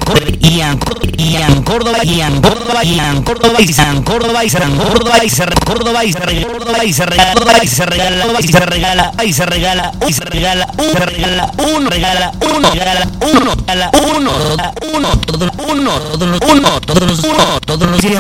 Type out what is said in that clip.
Córdoba y se regala uno todos los días.